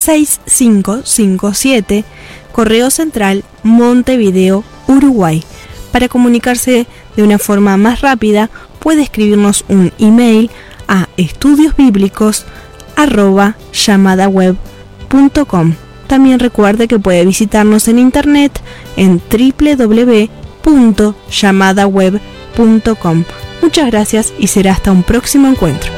6557, Correo Central, Montevideo, Uruguay. Para comunicarse de una forma más rápida, puede escribirnos un email a estudiosbiblicos@llamadaweb.com. También recuerde que puede visitarnos en internet en www.llamadaweb.com. Muchas gracias y será hasta un próximo encuentro.